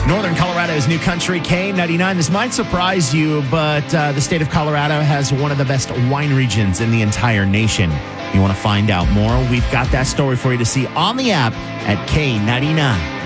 Northern Colorado's new country, K99. This might surprise you, but the state of Colorado has one of the best wine regions in the entire nation. You want to find out more? We've got that story for you to see on the app at K99.